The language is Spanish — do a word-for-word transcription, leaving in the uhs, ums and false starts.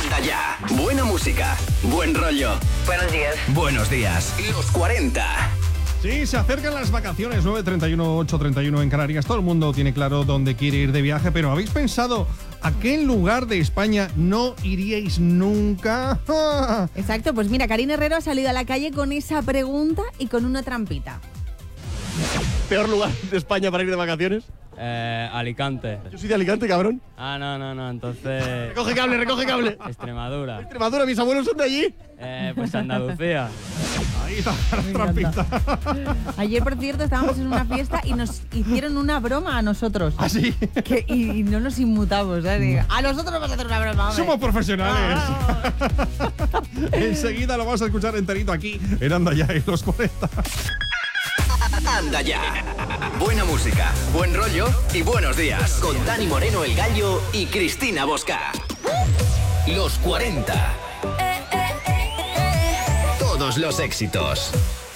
Anda ya. Buena música, buen rollo. Buenos días. Buenos días. Los cuarenta. Sí, se acercan las vacaciones, nueve treinta y uno, ocho treinta y uno en Canarias. Todo el mundo tiene claro dónde quiere ir de viaje, pero ¿habéis pensado a qué lugar de España no iríais nunca? Exacto, pues mira, Karina Herrero ha salido a la calle con esa pregunta y con una trampita. ¿Peor lugar de España para ir de vacaciones? Eh, Alicante. Yo soy de Alicante, cabrón. Ah, no, no, no, entonces... Recoge cable, recoge cable. Extremadura. Extremadura, mis abuelos son de allí. Eh, pues Andalucía. Ahí está la trampita. Ayer, por cierto, estábamos en una fiesta y nos hicieron una broma a nosotros. ¿Ah, sí? Que, y, y no nos inmutamos, ¿sabes? A nosotros nos vas a hacer una broma, hombre. Somos profesionales. Ah. Enseguida lo vamos a escuchar enterito aquí en Anda Ya en los cuarenta. Anda ya. Buena música, buen rollo y buenos días. Con Dani Moreno, el Gallo y Cristina Bosca. Los cuarenta. Todos los éxitos.